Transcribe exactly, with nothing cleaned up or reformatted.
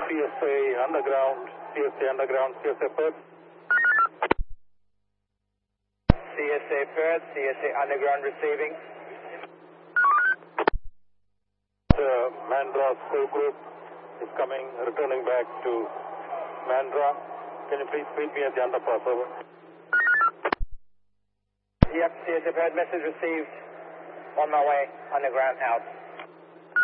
C S A underground, C S A underground, C S A Perth. C S A Perth, C S A underground receiving. The Mandra school group is coming, returning back to Mandra. Can you please meet me at the underpass, over? Yep, C S A Perth, message received. On my way, underground out.